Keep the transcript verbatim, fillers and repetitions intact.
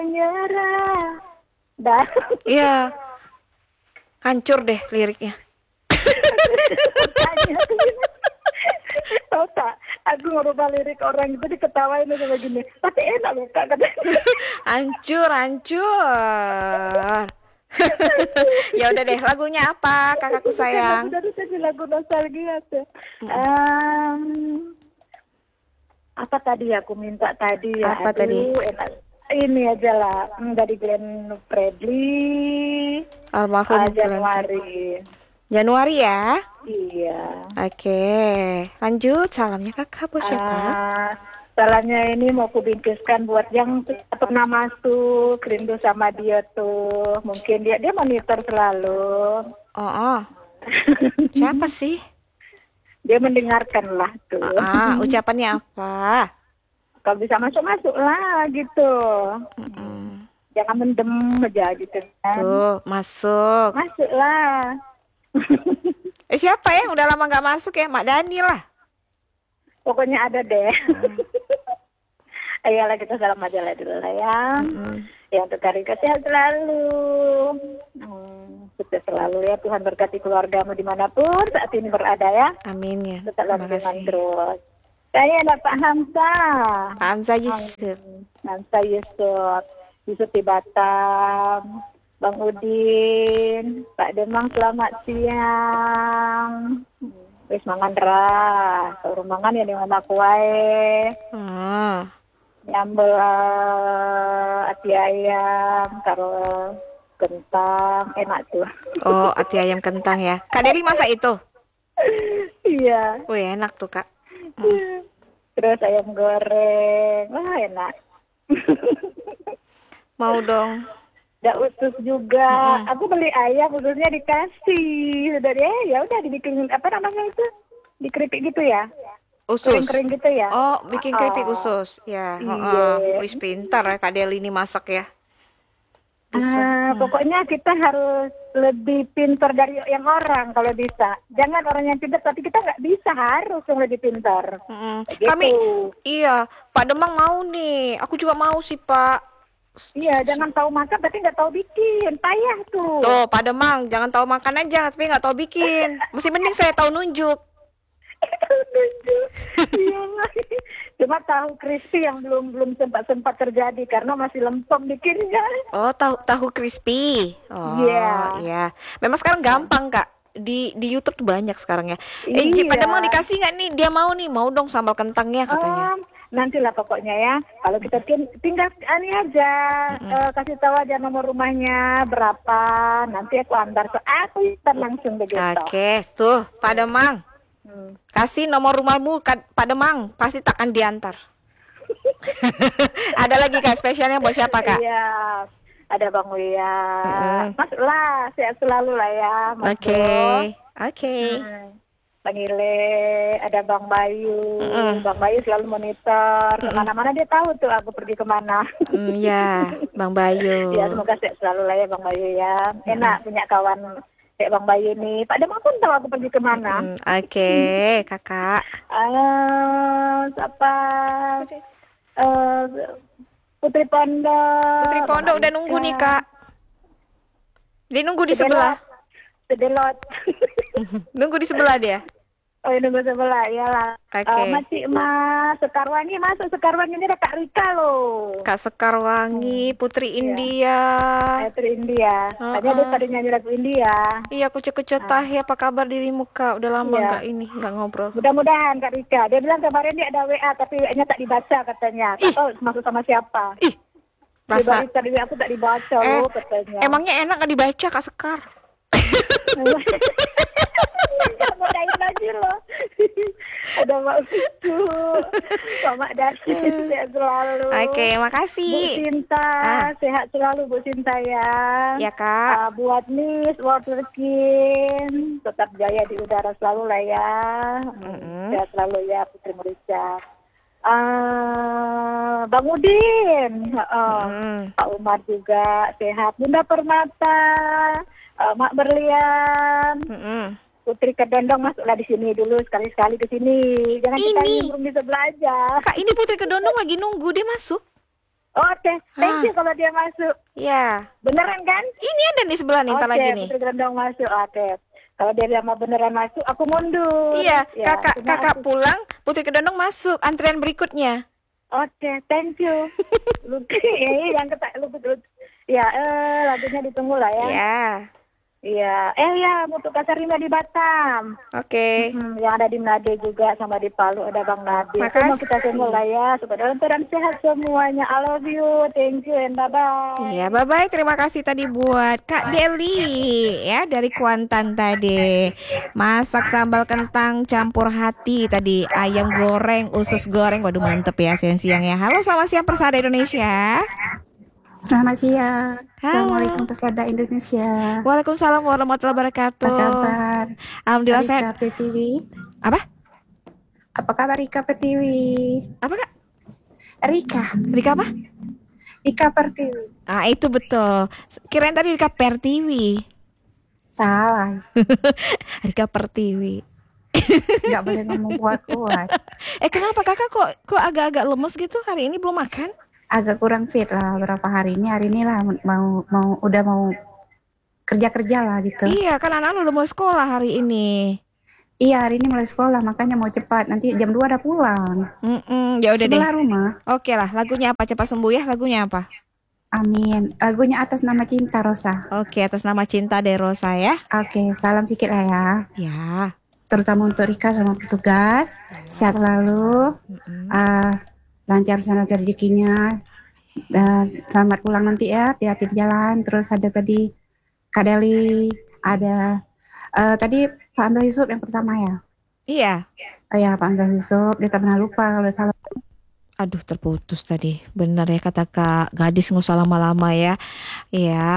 menyerah. Dah. Iya, hancur deh liriknya. Tanya tuh gini. Tahu tak? Aku ngerubah lirik orang itu diketawain aja begini. Tapi enak loh kak katanya. Hancur, hancur. Ya udah deh, lagunya apa, kakakku Lagu sayang? dari tadi lagu nostalgia tuh. Mm-mm. Em, apa tadi ya aku minta tadi ya? Apa tadi? Aduh, enak. Ini aja lah. Hmm, dari Glenn Fredly. Almarhum ah, Glenn Fredly. Januari. Januari ya. Iya. Oke, lanjut. Salamnya kakak buat siapa? Ah, salahnya ini mau kubingkiskan buat yang tidak pernah masuk rindu sama dia tuh. Mungkin dia dia monitor selalu. Oh, oh. Siapa sih? Dia mendengarkan lah Ah, tuh. ah, ucapannya apa? Kalau bisa masuk-masuk lah gitu. Mm-mm. Jangan mendem aja gitu kan. Tuh, masuk. Masuklah. Eh, siapa ya? Udah lama nggak masuk ya? Mak Dani lah. Pokoknya ada deh. Hmm. Ayolah kita salam aja lah dulu lah ya. Mm-mm. Ya untuk Karika sehat selalu. Hmm, sukses selalu ya. Tuhan berkati keluargamu dimanapun saat ini berada ya. Amin ya. Tetaplah Terima dengan kasih. terus. Saya ada Pak Hamsa. Pak Hamzah Yusuf. Hamsa Yusuf. Yusuf di Batam. Bang Udin. Pak Demang selamat siang. Hmm, wis mangan ra. Saurung mangan ya di mama kuae. Hmm. Nyambel uh, ati ayam karo kentang enak tuh. Oh, ati ayam kentang ya. Kak Deli masak itu? Iya. Wih, enak tuh, Kak. Mm. Terus ayam goreng. Wah, enak. Mau dong. Ada usus juga. Mm-mm. Aku beli ayam ususnya dikasih. Sudah dia ya udah dibikin apa namanya itu? Dikeripik gitu ya. Usus. Kering-kering gitu ya. Oh, bikin keripik Oh, usus. Ya, iya. heeh. Wis pintar ya Kak Deli ini masak ya. Bisa. Ah, Hmm. pokoknya kita harus lebih pintar dari yang orang kalau bisa. Jangan orang yang pintar, tapi kita nggak bisa, harus yang lebih pintar. Mm-mm. Gitu. Kami, iya, Pak Demang mau nih. Aku juga mau sih, Pak. Iya, jangan tahu makan tapi nggak tahu bikin, payah tuh. Tuh, Pak Demang, jangan tahu makan aja, tapi nggak tahu bikin. Masih mending saya tahu nunjuk. Tahu nunjuk. Iya lah. Cuma tahu crispy yang belum belum sempat sempat terjadi karena masih lempem bikinnya. Oh, tahu tahu crispy. Oh, Iya. iya. Memang sekarang gampang, Kak. Di di YouTube tuh banyak sekarang ya. Eh, Iya. Pak Demang dikasih nggak nih? Dia mau nih, mau dong sambal kentangnya katanya. Um, nantilah pokoknya ya. Kalau kita tin- tinggal ini aja, eh, kasih tahu aja nomor rumahnya berapa. Nanti aku antar ke aku ntar langsung begitu. Oke, tuh Pak Demang. Hmm. Kasih nomor rumahmu Kak- Pak Demang, pasti takkan diantar. Ada lagi Kak spesialnya buat siapa Kak? Iya, ada Bang Wia. Mm-mm. Masuklah, sehat selalu lah ya. Mas Oke, Bro. oke. Hmm. Bang Ile, ada Bang Bayu. Mm-mm. Bang Bayu selalu monitor. Kemana-mana dia tahu tuh aku pergi kemana. Mm, ya, Bang Bayu. Ya, semoga sehat selalu lah ya Bang Bayu ya. Enak punya kawan kayak Bang Bayu nih. Pak Demang pun tahu aku pergi kemana. Mm, oke, Kakak. Ah, siapa? Eh, Putri Pondok. Putri Pondok udah nunggu nih Kak. Dia nunggu di sebelah. Sedelot. Nunggu di sebelah dia. Oh, ini nunggu sebelah, iyalah. Oke. Eh, masih Mas Sekarwangi masuk. Sekarwangi ini ada Kak Rika loh. Kak Sekarwangi, Putri India. Putri India. Uh-uh. Tadi dia tadi nyanyi lagu India. Iya, kucuk-kucuk tahi, apa kabar dirimu Kak? Udah lama Iya. nggak ini, nggak ngobrol. Mudah-mudahan Kak Rika. Dia bilang kemarin dia ada W A tapi W A-nya tak dibaca katanya. Tak tahu masuk sama siapa. Ih, Dia rasa baca di W A aku tak dibaca eh, loh katanya. emangnya enak nggak dibaca Kak Sekar? Jangan modain lagi loh. Ada Mak Vicu, Mama Dasi, sehat selalu. Oke, Bu makasih. Sinta, Ah. sehat selalu Bu Sinta ya. Ya Kak. Ah, buat Miss Waterkin, tetap jaya di udara selalu lah ya. Hmm, Mm-mm. Sehat selalu ya Putri Malaysia. Ah, Bang Udin, heeh. Mm. Pak Umar juga sehat. Bunda Permata, ah, Mak Berlian. Mm-mm. Putri Kedondong masuklah di sini dulu sekali-sekali ke sini. Jangan kita Ini. nimbrung di sebelah aja. Kak, ini Putri Kedondong lagi nunggu dia masuk. Oke, thank Hah, you kalau dia masuk. ya. Beneran kan? Ini ada nih sebelah nih, Oke, ntar lagi nih. Putri Gendong masuk. Oke. Kalau dia mau beneran masuk, aku mundur. Iya, Ya, kakak cuma kakak aku. pulang, Putri Kedondong masuk, antrian berikutnya. Oke, thank you. Luki, yang ketak, Luki, Luki. Ya, eh, lagunya ditunggu lah ya. Ya, Iya, eh ya, untuk Kasarima di Batam. oke. Mm, yang ada di Manado juga sama di Palu ada Bang Nabil. Semua kita semua lah Makasih. ya. Supaya dalam keadaan sehat semuanya. I love you. Thank you and bye-bye. Iya, bye-bye. Terima kasih tadi buat Kak Deli ya dari Kuantan tadi. Masak sambal kentang campur hati tadi, ayam goreng, usus goreng. Waduh, mantep ya siang-siang ya. Halo, selamat siang Persada Indonesia. Selamat siang. Assalamualaikum Halo. pesada Indonesia. Waalaikumsalam warahmatullahi Apa wabarakatuh. kabar? Alhamdulillah sehat. Rika Pertiwi. Apa? Apa kabar Rika Pertiwi? Apa Kak? Rika. Rika apa? Rika Pertiwi. Ah, itu betul. Kirain tadi Rika Pertiwi. Salah. Rika Pertiwi. Nggak boleh ngomong kuat-kuat. Eh, kenapa Kakak kok kok agak-agak lemes gitu? Hari ini belum makan? Agak kurang fit lah beberapa hari ini. Hari ini lah mau mau udah mau kerja-kerja lah gitu. Iya, kan anak-anak udah mulai sekolah hari ini. Iya, hari ini mulai sekolah makanya mau cepat. Nanti jam dua udah pulang. Mm-mm, ya udah deh. Sebelah rumah. Oke lah, lagunya apa? Cepat sembuh ya, lagunya apa? Amin. Lagunya Atas Nama Cinta Rosa. Oke, atas nama Cinta Derosa ya. Oke, salam sedikit lah ya. Ya. Terutama untuk Rika sama petugas. Sehat selalu. Mm-mm. uh, lancar sana rezekinya, dan selamat pulang nanti ya, hati-hati di jalan. Terus ada tadi Kak Deli, ada uh, tadi Pak Anto Yusuf yang pertama ya. Iya. Oh ya, Pak Anto Yusuf, dia tak pernah lupa kalau salah. Aduh, terputus tadi. Benar ya kata Kak Gadis, nggak usah lama-lama ya. Iya.